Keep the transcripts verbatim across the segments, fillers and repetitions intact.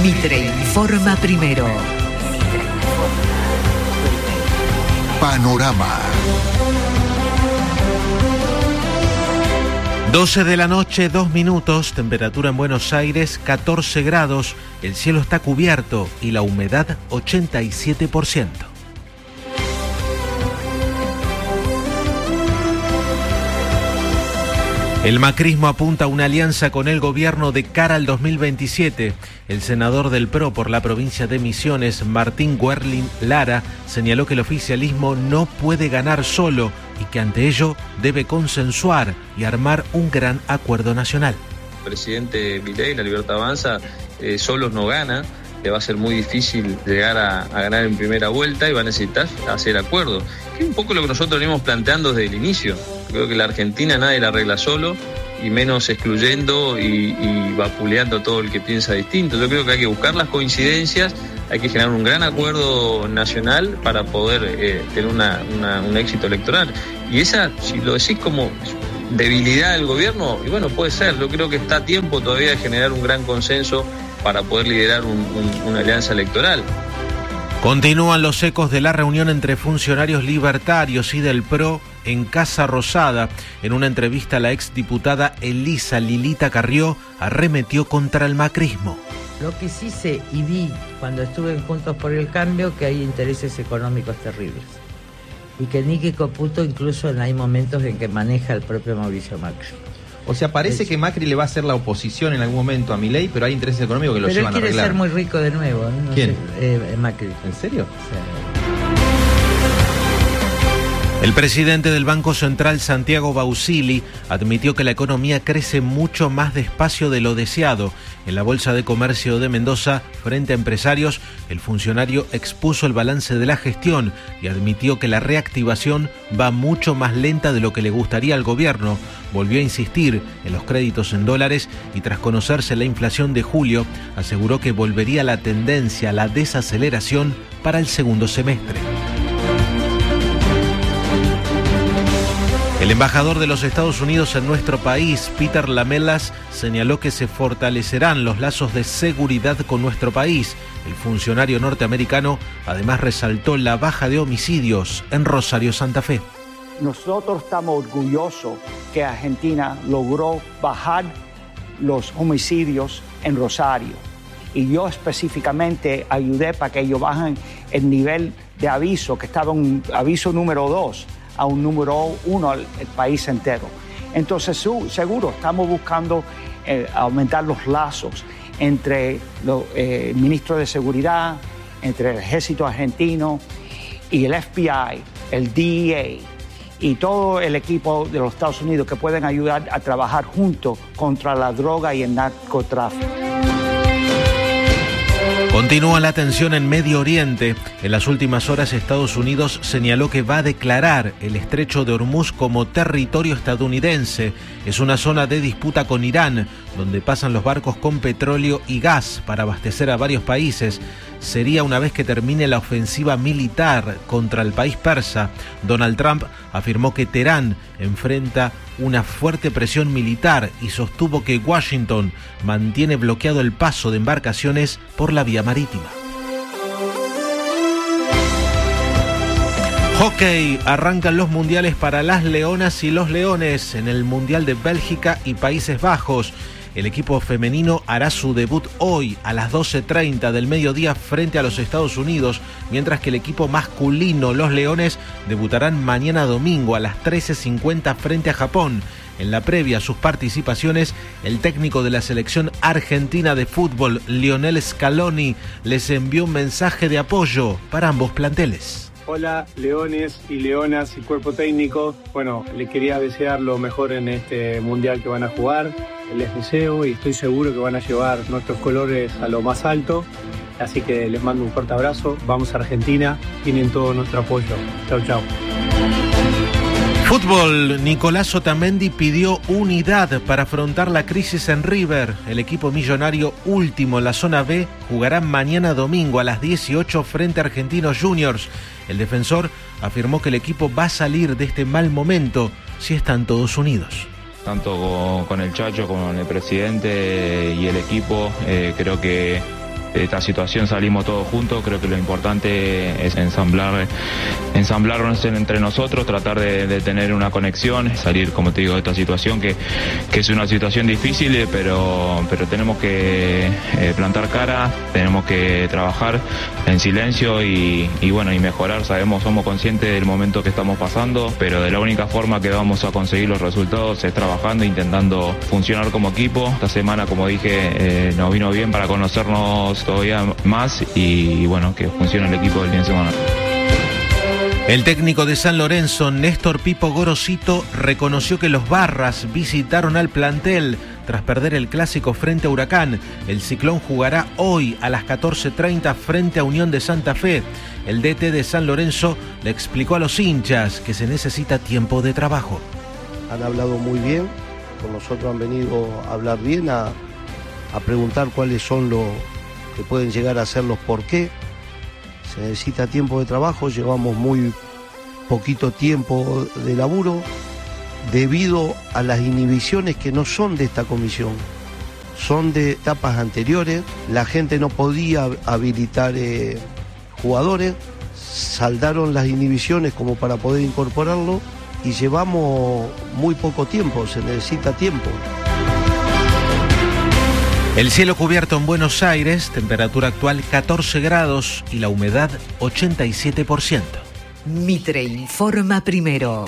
Mitre informa primero. Panorama. doce de la noche, dos minutos, temperatura en Buenos Aires, catorce grados, el cielo está cubierto y la humedad ochenta y siete por ciento. El macrismo apunta a una alianza con el gobierno de cara al dos mil veintisiete. El senador del P R O por la provincia de Misiones, Martín Werlin Lara, señaló que el oficialismo no puede ganar solo y que ante ello debe consensuar y armar un gran acuerdo nacional. El presidente Milei, La Libertad Avanza, eh, solos no gana. Le va a ser muy difícil llegar a, a ganar en primera vuelta y va a necesitar hacer acuerdos. Que es un poco lo que nosotros venimos planteando desde el inicio. Creo que la Argentina nadie la arregla solo, y menos excluyendo y, y vapuleando a todo el que piensa distinto. Yo creo que hay que buscar las coincidencias, hay que generar un gran acuerdo nacional para poder eh, tener una, una, un éxito electoral. Y esa, si lo decís como debilidad del gobierno, y bueno, puede ser. Yo creo que está a tiempo todavía de generar un gran consenso para poder liderar un, un, una alianza electoral. Continúan los ecos de la reunión entre funcionarios libertarios y del P R O en Casa Rosada. En una entrevista, la exdiputada Elisa Lilita Carrió arremetió contra el macrismo. Lo que sí sé y vi cuando estuve en Juntos por el Cambio, que hay intereses económicos terribles. Y que Nicky Caputo incluso hay momentos en que maneja el propio Mauricio Macri. O sea, parece que Macri le va a hacer la oposición en algún momento a Milei, pero hay intereses económicos que lo llevan a arreglar. Pero él quiere ser muy rico de nuevo, ¿no? No ¿Quién? Sé, eh, Macri. ¿En serio? Sí. El presidente del Banco Central, Santiago Bausili, admitió que la economía crece mucho más despacio de lo deseado. En la Bolsa de Comercio de Mendoza, frente a empresarios, el funcionario expuso el balance de la gestión y admitió que la reactivación va mucho más lenta de lo que le gustaría al gobierno. Volvió a insistir en los créditos en dólares y tras conocerse la inflación de julio, aseguró que volvería la tendencia a la desaceleración para el segundo semestre. El embajador de los Estados Unidos en nuestro país, Peter Lamelas, señaló que se fortalecerán los lazos de seguridad con nuestro país. El funcionario norteamericano además resaltó la baja de homicidios en Rosario, Santa Fe. Nosotros estamos orgullosos que Argentina logró bajar los homicidios en Rosario. Y yo específicamente ayudé para que ellos bajen el nivel de aviso, que estaba en aviso número dos, a un número uno al país entero. Entonces, su, seguro, estamos buscando eh, aumentar los lazos entre los eh, ministros de seguridad, entre el ejército argentino y el F B I, el D E A y todo el equipo de los Estados Unidos que pueden ayudar a trabajar juntos contra la droga y el narcotráfico. Continúa la tensión en Medio Oriente. En las últimas horas, Estados Unidos señaló que va a declarar el estrecho de Hormuz como territorio estadounidense. Es una zona de disputa con Irán, donde pasan los barcos con petróleo y gas para abastecer a varios países. Sería una vez que termine la ofensiva militar contra el país persa. Donald Trump afirmó que Teherán enfrenta una fuerte presión militar y sostuvo que Washington mantiene bloqueado el paso de embarcaciones por la vía marítima. Hockey, arrancan los mundiales para las Leonas y los Leones en el Mundial de Bélgica y Países Bajos. El equipo femenino hará su debut hoy a las doce treinta del mediodía frente a los Estados Unidos, mientras que el equipo masculino, los Leones, debutarán mañana domingo a las trece cincuenta frente a Japón. En la previa a sus participaciones, el técnico de la selección argentina de fútbol, Lionel Scaloni, les envió un mensaje de apoyo para ambos planteles. Hola, leones y leonas y cuerpo técnico. Bueno, les quería desear lo mejor en este mundial que van a jugar. Les deseo y estoy seguro que van a llevar nuestros colores a lo más alto. Así que les mando un fuerte abrazo. Vamos a Argentina. Tienen todo nuestro apoyo. Chau, chau. Fútbol, Nicolás Otamendi pidió unidad para afrontar la crisis en River. El equipo millonario último en la zona B jugará mañana domingo a las dieciocho frente a Argentinos Juniors. El defensor afirmó que el equipo va a salir de este mal momento si están todos unidos. Tanto con, con el Chacho como con el presidente y el equipo, eh, creo que de esta situación salimos todos juntos. Creo que lo importante es ensamblar, ensamblarnos entre nosotros, tratar de, de tener una conexión, salir, como te digo, de esta situación que, que es una situación difícil, pero, pero tenemos que eh, plantar cara, tenemos que trabajar en silencio y, y bueno, y mejorar. Sabemos, somos conscientes del momento que estamos pasando, pero de la única forma que vamos a conseguir los resultados es trabajando, intentando funcionar como equipo. Esta semana, como dije, eh, nos vino bien para conocernos todavía más y, y bueno, que funcione el equipo del fin de semana. El técnico de San Lorenzo, Néstor Pipo Gorosito, reconoció que los Barras visitaron al plantel tras perder el clásico frente a Huracán. El Ciclón jugará hoy a las catorce treinta frente a Unión de Santa Fe. El D T de San Lorenzo le explicó a los hinchas que se necesita tiempo de trabajo. Han hablado muy bien, con nosotros han venido a hablar bien, a, a preguntar cuáles son los que pueden llegar a ser los por qué. Se necesita tiempo de trabajo, llevamos muy poquito tiempo de laburo debido a las inhibiciones que no son de esta comisión, son de etapas anteriores. La gente no podía habilitar eh, jugadores, saldaron las inhibiciones como para poder incorporarlo y llevamos muy poco tiempo, se necesita tiempo. El cielo cubierto en Buenos Aires, temperatura actual catorce grados y la humedad ochenta y siete por ciento. Mitre informa primero.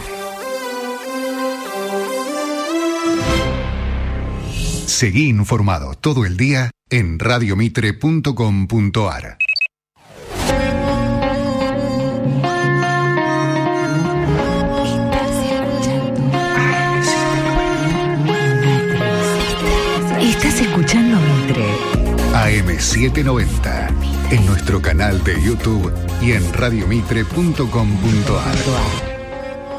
Seguí informado todo el día en radio mitre punto com punto a r. Estás escuchando Mitre. A M setecientos noventa, en nuestro canal de YouTube y en radio mitre punto com punto a r.